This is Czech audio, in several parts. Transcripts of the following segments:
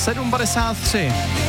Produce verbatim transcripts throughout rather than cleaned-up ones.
sedm padesát tři.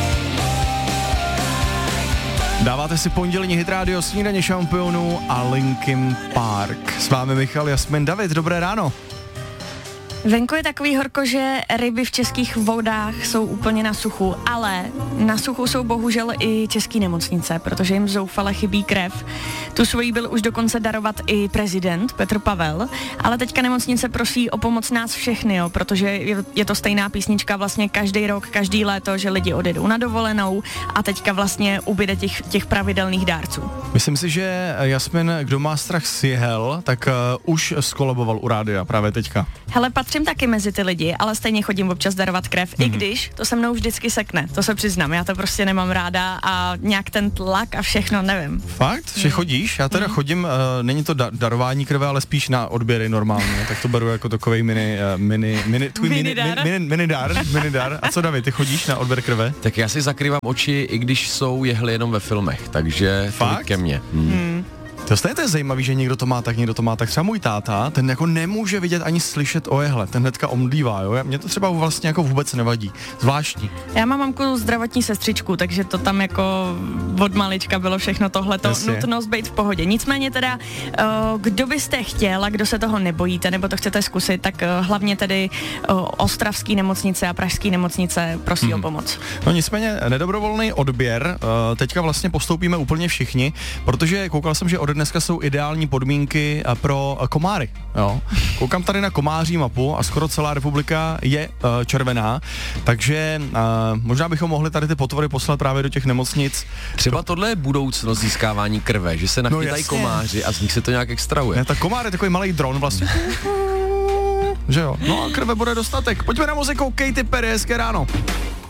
Dáváte si pondělní hit rádio Snídaně šampionů a Linkin Park. S vámi Michal, Jasmin, David, dobré ráno. Venku je takový horko, že ryby v českých vodách jsou úplně na suchu, ale na suchu jsou bohužel i české nemocnice, protože jim zoufale chybí krev. Tu svojí byl už dokonce darovat i prezident Petr Pavel, ale teďka nemocnice prosí o pomoc nás všechny, jo, protože je, je to stejná písnička vlastně každý rok, každý léto, že lidi odjedou na dovolenou a teďka vlastně ubyde těch, těch pravidelných dárců. Myslím si, že Jasmin, kdo má strach z jehel, tak uh, už skolaboval u rádia právě teďka. Hele, patřím taky mezi ty lidi, ale stejně chodím občas darovat krev, mm-hmm. i když to se mnou vždycky sekne, to se přiznám, já to prostě nemám ráda a nějak ten tlak a všechno, nevím. Fakt? Že chodíš? Já teda mm. chodím, uh, není to da- darování krve, ale spíš na odběry normálně, tak to beru jako takovej mini, uh, mini, mini, tvůj mini, mini, mini, mini dar, mini dar. A co David, ty chodíš na odběr krve? Tak já si zakrývám oči, i když jsou jehly jenom ve filmech, takže to ke mně. Mm. Mm. To stejně to je zajímavý, že někdo to má tak, někdo to má tak. Třeba můj táta, ten jako nemůže vidět ani slyšet o jehle, ten hnedka omdlívá, jo. Mně to třeba vlastně jako vůbec nevadí. Zvláštní. Já mám mamku zdravotní sestřičku, takže to tam jako od malička bylo všechno tohleto, Jasně. nutnost být v pohodě. Nicméně teda, kdo byste chtěl a kdo se toho nebojíte, nebo to chcete zkusit, tak hlavně tedy ostravský nemocnice a pražský nemocnice prosí hmm. o pomoc. No nicméně nedobrovolný odběr teďka vlastně postoupíme úplně všichni, protože koukal jsem, že od dneska jsou ideální podmínky pro komáry. Jo. Koukám tady na komáří mapu a skoro celá republika je uh, červená, takže uh, možná bychom mohli tady ty potvory poslat právě do těch nemocnic. Třeba tohle je budoucnost získávání krve, že se nachytají no komáři a z nich se to nějak extrahuje. Ne, tak komár je takový malý dron vlastně. Že jo? No a krve bude dostatek. Pojďme na muziku, Katy Perry, hezké ráno.